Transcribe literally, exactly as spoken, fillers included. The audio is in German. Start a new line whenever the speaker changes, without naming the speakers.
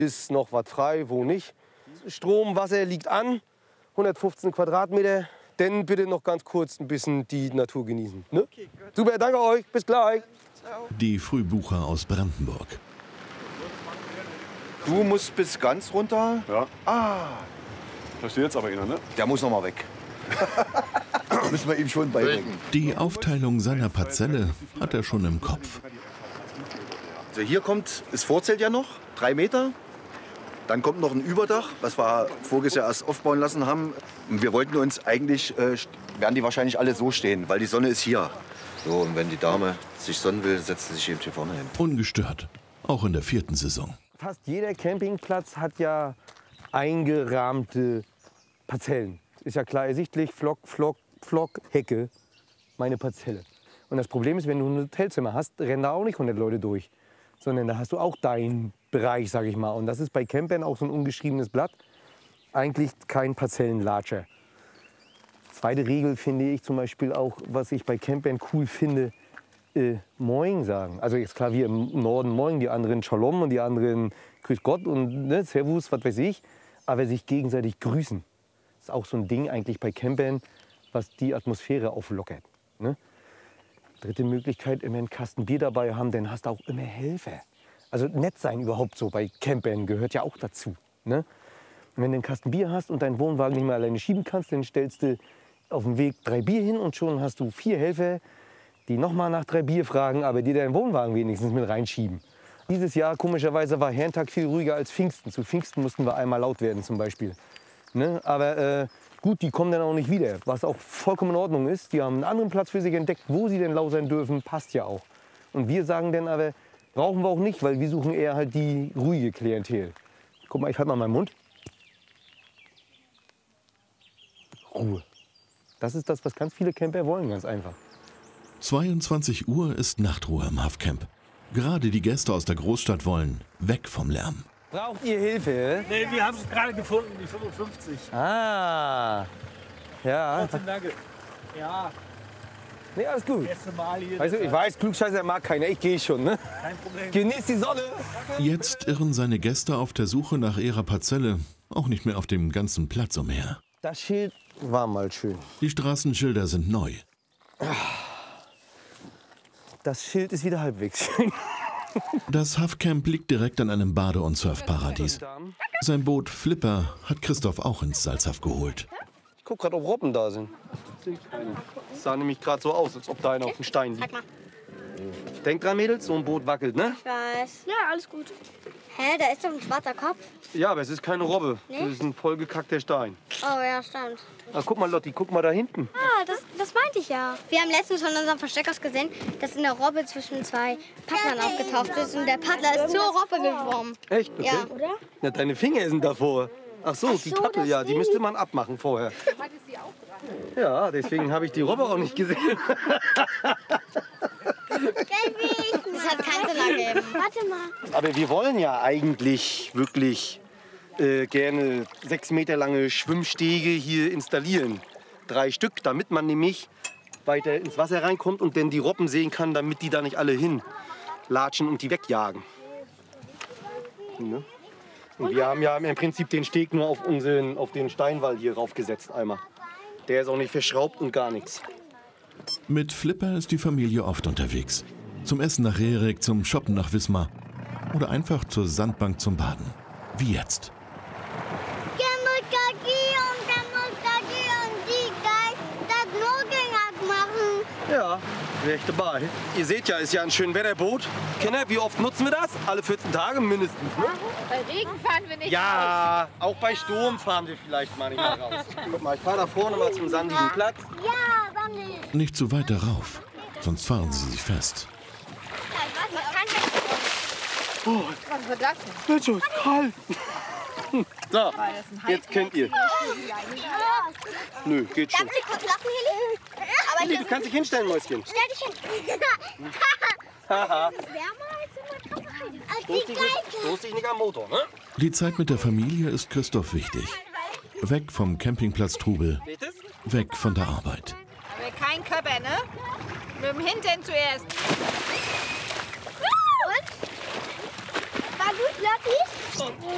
Ist noch was frei, wo nicht. Strom, Wasser liegt an, hundertfünfzehn Quadratmeter. Dann bitte noch ganz kurz ein bisschen die Natur genießen. Ne? Okay, super, danke euch, bis gleich.
Ciao. Die Frühbucher aus Brandenburg.
Du musst bis ganz runter?
Ja.
Ah.
Versteht jetzt aber einer, ne?
Der muss noch mal weg. Müssen wir ihm schon beibringen.
Die Aufteilung seiner Parzelle hat er schon im Kopf.
Also hier kommt das Vorzelt ja noch, drei Meter. Dann kommt noch ein Überdach, was wir voriges Jahr erst aufbauen lassen haben. Und wir wollten uns eigentlich, äh, werden die wahrscheinlich alle so stehen, weil die Sonne ist hier. So, und wenn die Dame sich sonnen will, setzt sie sich eben hier vorne hin.
Ungestört, auch in der vierten Saison.
Fast jeder Campingplatz hat ja eingerahmte Parzellen. Ist ja klar ersichtlich, Flock, Flock, Flock, Hecke, meine Parzelle. Und das Problem ist, wenn du ein Hotelzimmer hast, rennen da auch nicht hundert Leute durch. Sondern da hast du auch deinen Bereich, sag ich mal. Und das ist bei Campern auch so ein ungeschriebenes Blatt. Eigentlich kein Parzellenlatscher. Zweite Regel finde ich zum Beispiel auch, was ich bei Campern cool finde, äh, Moin sagen. Also jetzt klar, wir im Norden Moin, die anderen Shalom und die anderen Grüß Gott und ne, Servus, was weiß ich. Aber sich gegenseitig grüßen. Das ist auch so ein Ding eigentlich bei Campern, was die Atmosphäre auflockert. Ne? Dritte Möglichkeit, immer einen Kasten Bier dabei haben, dann hast du auch immer Helfer. Also nett sein überhaupt so bei Campern gehört ja auch dazu. Ne? Und wenn du einen Kasten Bier hast und deinen Wohnwagen nicht mehr alleine schieben kannst, dann stellst du auf dem Weg drei Bier hin und schon hast du vier Helfer, die noch mal nach drei Bier fragen, aber die deinen Wohnwagen wenigstens mit reinschieben. Dieses Jahr, komischerweise, war Herrentag viel ruhiger als Pfingsten. Zu Pfingsten mussten wir einmal laut werden zum Beispiel. Ne? Aber äh, gut, die kommen dann auch nicht wieder, was auch vollkommen in Ordnung ist. Die haben einen anderen Platz für sich entdeckt, wo sie denn laut sein dürfen, passt ja auch. Und wir sagen dann aber, brauchen wir auch nicht, weil wir suchen eher halt die ruhige Klientel. Guck mal, ich halte mal meinen Mund. Ruhe. Das ist das, was ganz viele Camper wollen, ganz einfach.
zweiundzwanzig Uhr ist Nachtruhe im Hafcamp. Gerade die Gäste aus der Großstadt wollen weg vom Lärm.
Braucht ihr Hilfe?
Nee, wir haben es gerade gefunden, die fünfundfünfzig.
Ah, ja.
vierzehn Nugget. Ja.
Nee, alles gut.
Erste Mal hier.
Weißt du, ich weiß, Klugscheißer mag keiner, ich gehe schon, ne?
Kein Problem.
Genieß die Sonne.
Jetzt irren seine Gäste auf der Suche nach ihrer Parzelle auch nicht mehr auf dem ganzen Platz umher.
Das Schild war mal schön.
Die Straßenschilder sind neu.
Das Schild ist wieder halbwegs schön.
Das Hafcamp liegt direkt an einem Bade- und Surfparadies. Sein Boot Flipper hat Christoph auch ins Salzhaff geholt.
Ich guck gerade, ob Robben da sind. Das sah nämlich gerade so aus, als ob da einer auf dem Stein liegt. Denkt dran, Mädels, so ein Boot wackelt, ne?
Ich weiß. Ja, alles gut. Hä, da ist doch ein schwarzer Kopf.
Ja, aber es ist keine Robbe.
Nee?
Das ist ein vollgekackter Stein.
Oh ja, stimmt.
Ah, guck mal, Lotti, guck mal da hinten.
Ah, das, das meinte ich ja. Wir haben letztens von unserem Versteckhaus gesehen, dass eine Robbe zwischen zwei Paddlern aufgetaucht ist. Und der Paddler ist zur Robbe geschwommen.
Echt? Okay.
Ja, oder?
Ja, deine Finger sind davor. Ach so, die
so,
Paddel, ja, die
deswegen.
müsste man abmachen vorher. Ja, deswegen habe ich die Robbe auch nicht gesehen.
Das hat keinen Sinn ergeben. Warte mal.
Aber wir wollen ja eigentlich wirklich äh, gerne sechs Meter lange Schwimmstege hier installieren. Drei Stück, damit man nämlich weiter ins Wasser reinkommt und dann die Robben sehen kann, damit die da nicht alle hinlatschen und die wegjagen. Ne? Und wir haben ja im Prinzip den Steg nur auf, unseren, auf den Steinwall hier raufgesetzt einmal. Der ist auch nicht verschraubt und gar nichts.
Mit Flipper ist die Familie oft unterwegs. Zum Essen nach Rerik, zum Shoppen nach Wismar oder einfach zur Sandbank zum Baden. Wie jetzt.
Ja, wäre ich dabei. Ihr seht ja, ist ja ein schön Wetterboot. Kinder, wie oft nutzen wir das? Alle vierzehn Tage mindestens, ne?
Bei Regen fahren wir nicht
Ja, auch bei Sturm fahren wir vielleicht mal nicht mal raus. Guck mal, ich fahre da vorne mal zum sandigen Platz.
Ja, sandig.
Nicht zu weit darauf, sonst fahren sie sich fest.
Oh,
Was wird das denn?
Mensch, ist kalt. So, jetzt könnt ihr. Nö, geht schon.
Darf ich kurz lachen, Heli? Aber
Heli, du kannst dich hinstellen, Mäuschen.
stell dich hin.
Haha.
Das ist wärmer als in der Kammer.
Stoß dich nicht, stoß dich nicht am Motor, ne?
Die Zeit mit der Familie ist Christoph wichtig. Weg vom Campingplatz-Trubel,
Seht es?
weg von der Arbeit.
Aber kein Körper, ne? Mit dem Hintern zuerst.
Und? War gut, Lotti?